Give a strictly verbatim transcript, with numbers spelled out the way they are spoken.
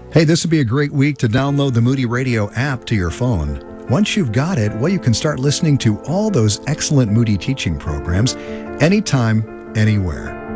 Hey, this would be a great week to download the Moody Radio app to your phone. Once you've got it, well, you can start listening to all those excellent Moody teaching programs anytime, anywhere.